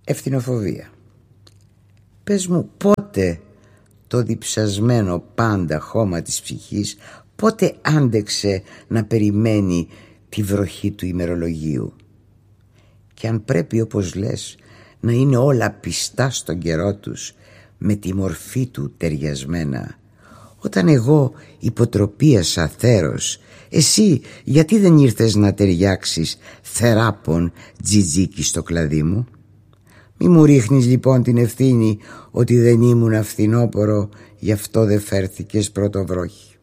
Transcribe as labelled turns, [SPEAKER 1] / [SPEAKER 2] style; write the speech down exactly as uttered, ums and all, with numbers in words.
[SPEAKER 1] Ευθυνοφοβία. Πες μου πότε το διψασμένο πάντα χώμα της ψυχής, πότε άντεξε να περιμένει τη βροχή του ημερολογίου. Και αν πρέπει, όπως λες, να είναι όλα πιστά στον καιρό τους, με τη μορφή του ταιριασμένα, όταν εγώ υποτροπίασα θέρος, εσύ γιατί δεν ήρθες να ταιριάξεις θεράπων τζιτζίκι στο κλαδί μου? Μη μου ρίχνεις λοιπόν την ευθύνη ότι δεν ήμουν φθινόπορο, γι' αυτό δεν φέρθηκες πρωτοβρόχη.